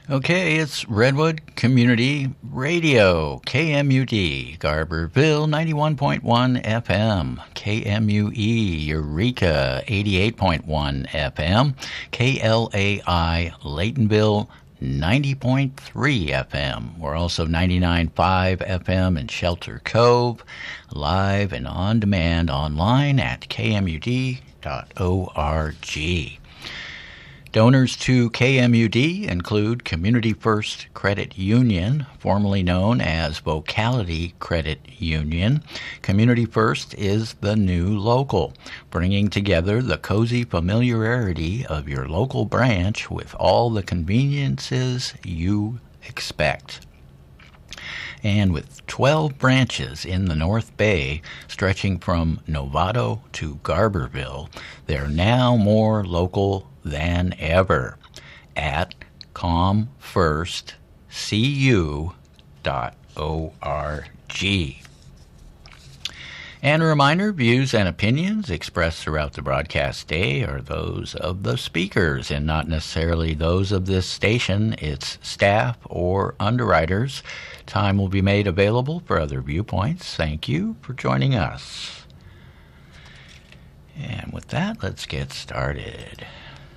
Okay, it's Redwood Community Radio, KMUD, Garberville 91.1 FM, KMUE, Eureka 88.1 FM, KLAI, Laytonville 90.3 FM. We're also 99.5 FM in Shelter Cove, live and on demand online at kmud.org. Donors to KMUD include Community First Credit Union, formerly known as Vocality Credit Union. Community First is the new local, bringing together the cozy familiarity of your local branch with all the conveniences you expect. And with 12 branches in the North Bay stretching from Novato to Garberville, they're now more local than ever at comfirstcu.org. And a reminder, views and opinions expressed throughout the broadcast day are those of the speakers and not necessarily those of this station, its staff, or underwriters. Time will be made available for other viewpoints. Thank you for joining us. And with that, let's get started.